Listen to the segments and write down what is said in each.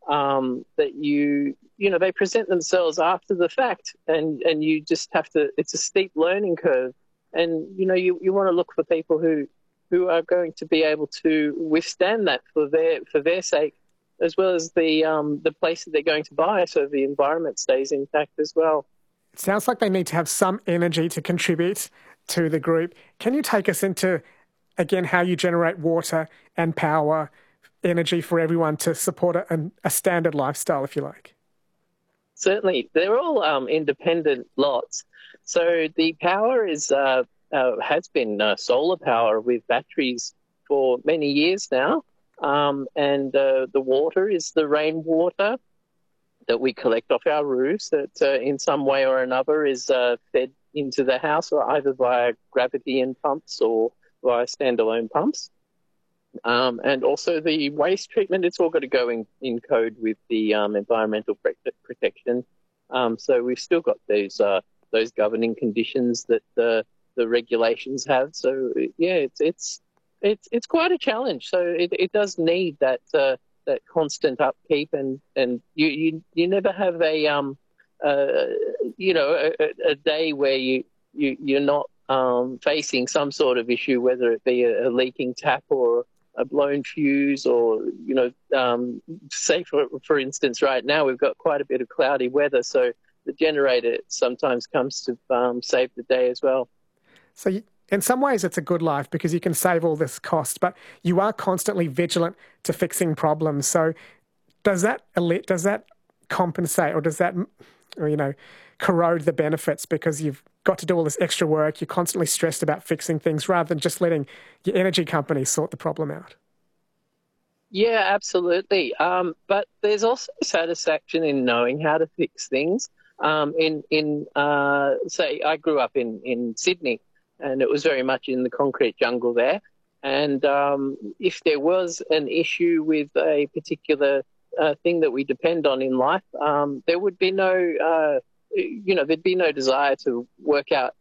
that they present themselves after the fact, and you just have to. It's a steep learning curve, and you want to look for people who are going to be able to withstand that for their sake, as well as the place that they're going to buy, so the environment stays intact as well. It sounds like they need to have some energy to contribute to the group. Can you take us into, again, how you generate water and power, energy for everyone to support a standard lifestyle, if you like? Certainly. They're all independent lots. So the power has been solar power with batteries for many years now. And the water is the rainwater that we collect off our roofs that in some way or another is fed into the house, or either via gravity and pumps or via standalone pumps. And also the waste treatment, it's all got to go in code with the environmental protection. So we've still got those governing conditions that the regulations have. So yeah, it's quite a challenge. So it does need that constant upkeep, and you never have a day where you're not facing some sort of issue, whether it be a leaking tap or a blown fuse, or say for instance, right now we've got quite a bit of cloudy weather, so the generator sometimes comes to save the day as well. So in some ways it's a good life because you can save all this cost, but you are constantly vigilant to fixing problems. So does that compensate, or does that corrode the benefits because you've got to do all this extra work, you're constantly stressed about fixing things rather than just letting your energy company sort the problem out? Yeah, absolutely. But there's also satisfaction in knowing how to fix things. Say, I grew up in Sydney, and it was very much in the concrete jungle there. And if there was an issue with a particular thing that we depend on in life, there would be there'd be no desire to work out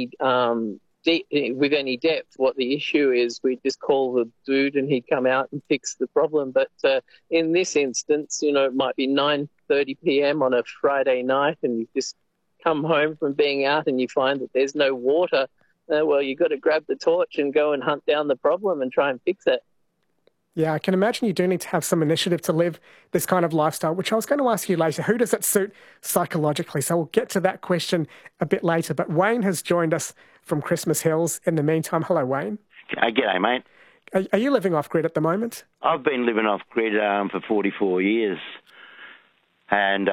with any depth what the issue is. We'd just call the dude and he'd come out and fix the problem. But in this instance, it might be 9:30 p.m. on a Friday night, and you've just come home from being out and you find that there's no water. Well, you've got to grab the torch and go and hunt down the problem and try and fix it. Yeah, I can imagine you do need to have some initiative to live this kind of lifestyle, which I was going to ask you later. Who does it suit psychologically? So we'll get to that question a bit later. But Wayne has joined us from Christmas Hills in the meantime. Hello, Wayne. G'day, mate. Are you living off-grid at the moment? I've been living off-grid for 44 years. And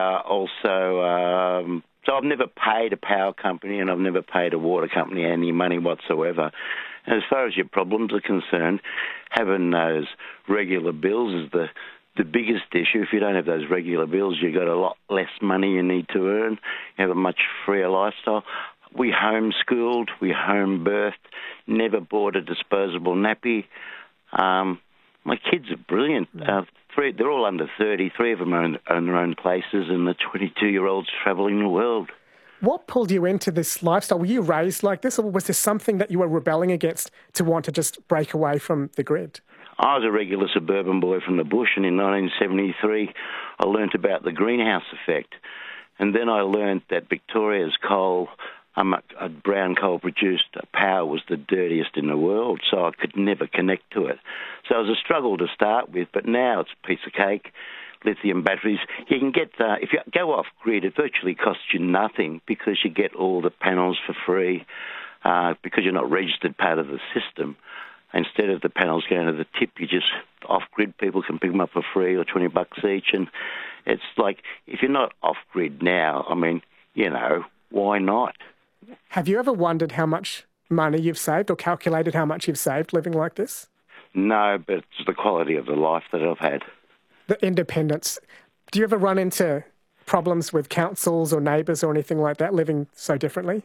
so I've never paid a power company and I've never paid a water company any money whatsoever. And as far as your problems are concerned, having those regular bills is the biggest issue. If you don't have those regular bills, you've got a lot less money you need to earn. You have a much freer lifestyle. We homeschooled, we home birthed, never bought a disposable nappy. My kids are brilliant. They're all under 30. 3 of them own their own places, and the 22-year-old's travelling the world. What pulled you into this lifestyle? Were you raised like this, or was this something that you were rebelling against to want to just break away from the grid? I was a regular suburban boy from the bush, and in 1973 I learnt about the greenhouse effect. And then I learnt that Victoria's coal, a brown coal-produced power, was the dirtiest in the world, so I could never connect to it. So it was a struggle to start with, but now it's a piece of cake. Lithium batteries. You can get, if you go off-grid, it virtually costs you nothing because you get all the panels for free because you're not registered part of the system. Instead of the panels going to the tip, you just, off-grid people can pick them up for free or $20 each. And it's like, if you're not off-grid now, why not? Have you ever wondered how much money you've saved or calculated how much you've saved living like this? No, but it's the quality of the life that I've had. The independence. Do you ever run into problems with councils or neighbours or anything like that, living so differently?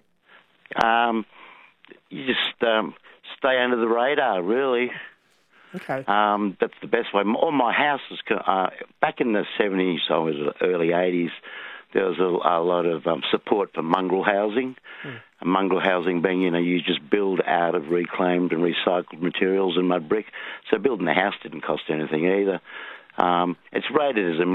You just stay under the radar, really. Okay. That's the best way. All my houses, back in the 70s, early 80s, there was a lot of support for mongrel housing. And mongrel housing being, you just build out of reclaimed and recycled materials and mud brick. So building a house didn't cost anything either. It's rated as a